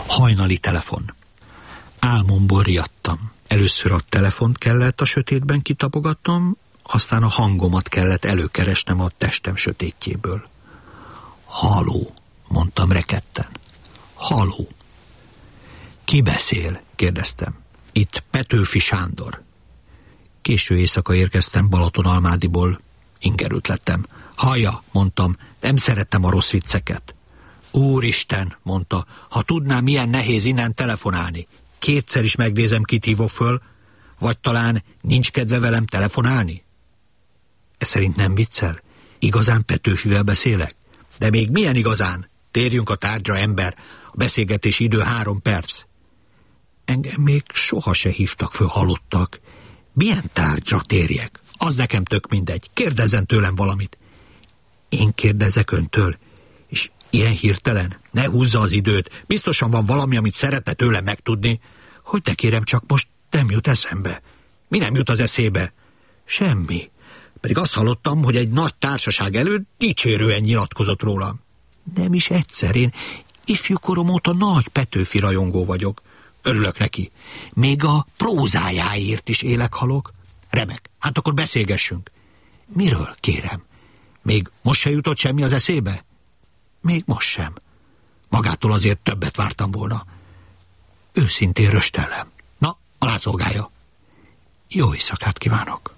Hajnali telefon. Álmomból riadtam. Először a telefont kellett a sötétben kitapogatnom, aztán a hangomat kellett előkeresnem a testem sötétjéből. Haló, mondtam rekedten. Haló. Ki beszél? Kérdeztem. Itt Petőfi Sándor. Késő éjszaka érkeztem Balatonalmádiból. Ingerült lettem. Hallja, mondtam, nem szerettem a rossz vicceket. Úristen, mondta, ha tudnám, milyen nehéz innen telefonálni. 2-szer is megnézem, kit hívok föl, vagy talán nincs kedve velem telefonálni? Ez szerint nem viccel? Igazán Petőfivel beszélek? De még milyen igazán? Térjünk a tárgyra, ember. A beszélgetési idő 3 perc. Engem még soha se hívtak föl halottak. Milyen tárgyra térjek? Az nekem tök mindegy. Kérdezzen tőlem valamit. Én kérdezek öntől? És ilyen hirtelen? Ne húzza az időt. Biztosan van valami, amit szeretne tőlem megtudni. Hogy de kérem, csak most nem jut eszembe. Mi nem jut az eszébe? Semmi. Pedig azt hallottam, hogy egy nagy társaság előtt dicsérően nyilatkozott rólam. Nem is egyszer. Én ifjúkorom óta nagy Petőfi rajongó vagyok. Örülök neki. Még a prózájáért is élek-halok. Remek. Hát akkor beszélgessünk. Miről, kérem? Még most se jutott semmi az eszébe? Még most sem. Magától azért többet vártam volna. Őszintén röstellem. Na, alászolgálja. Jó éjszakát kívánok.